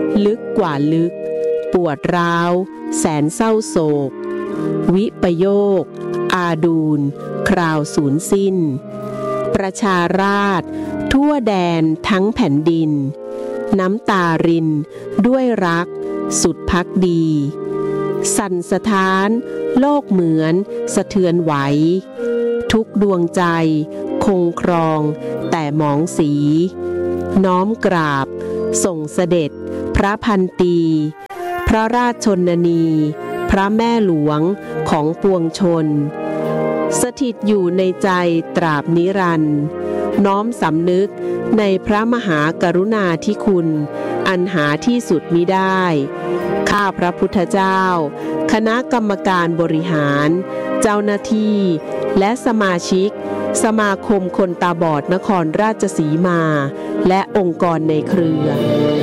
ลึกกว่าลึกปวดร้าวแสนเศร้าโศกวิปโยคอาดูลคราวสูญสิ้นประชาราษฎร์ทั่วแดนทั้งแผ่นดินน้ำตารินด้วยรักสุดภักดีสั่นสะท้านโลกเหมือนสะเทือนไหวทุกดวงใจคงครองแต่หมองสีน้อมกราบส่งเสด็จพระพันตรีพระราชชนนีพระแม่หลวงของปวงชนสถิตอยู่ในใจตราบนิรันดร์น้อมสำนึกในพระมหากรุณาธิคุณอันหาที่สุดมิได้ข้าพระพุทธเจ้าคณะกรรมการบริหารเจ้าหน้าที่และสมาชิกสมาคมคนตาบอดนครราชสีมาและองค์กรในเครือ